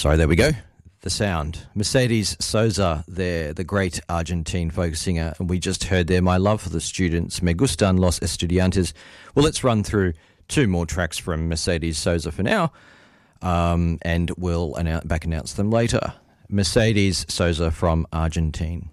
Sorry, there we go. The sound. Mercedes Sosa there, the great Argentine folk singer. And we just heard there, My Love for the Students, Me Gustan Los Estudiantes. Well, let's run through two more tracks from Mercedes Sosa for now, and we'll announce them later. Mercedes Sosa from Argentine.